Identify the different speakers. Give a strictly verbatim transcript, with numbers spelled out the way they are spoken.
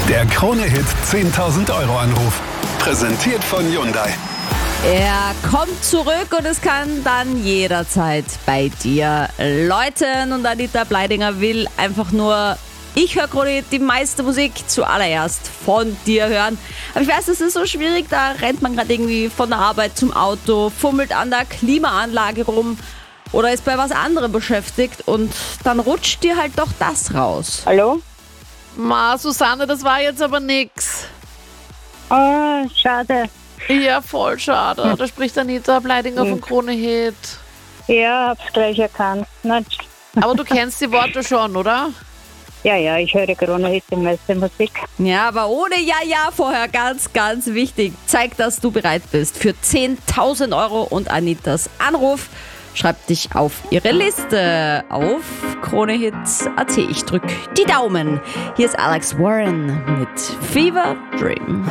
Speaker 1: Der Krone-Hit zehntausend Euro Anruf. Präsentiert von Hyundai.
Speaker 2: Er kommt zurück und es kann dann jederzeit bei dir läuten. Und Anita Bleidinger will einfach nur, ich höre Krone-Hit, die meiste Musik zuallererst von dir hören. Aber ich weiß, das ist so schwierig, da rennt man gerade irgendwie von der Arbeit zum Auto, fummelt an der Klimaanlage rum oder ist bei was anderem beschäftigt und dann rutscht dir halt doch das raus.
Speaker 3: Hallo?
Speaker 4: Ma, Susanne, das war jetzt aber nix.
Speaker 3: Oh, schade.
Speaker 4: Ja, voll schade. Da spricht Anita Bleidinger von Krone-Hit.
Speaker 3: Ja, hab's gleich erkannt. Na,
Speaker 4: Aber du kennst die Worte schon, oder?
Speaker 3: Ja, ja, ich höre Krone-Hit, die meiste Musik.
Speaker 2: Ja, aber ohne Ja-Ja vorher, ganz, ganz wichtig. Zeig, dass du bereit bist für zehntausend Euro und Anitas Anruf. Schreib dich auf ihre Liste auf Krone-Hit punkt at. Ich drück die Daumen. Hier ist Alex Warren mit Fever Dream.